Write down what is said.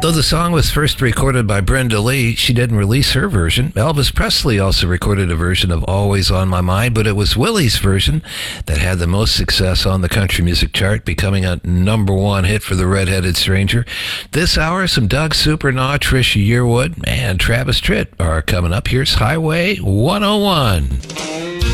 Though the song was first recorded by Brenda Lee, she didn't release her version. Elvis Presley also recorded a version of Always on My Mind, but it was Willie's version that had the most success on the country music chart, becoming a #1 hit for the Red-Headed Stranger. This hour, some Doug Supernaw, Trisha Yearwood, and Travis Tritt are coming up. Here's Highway 101.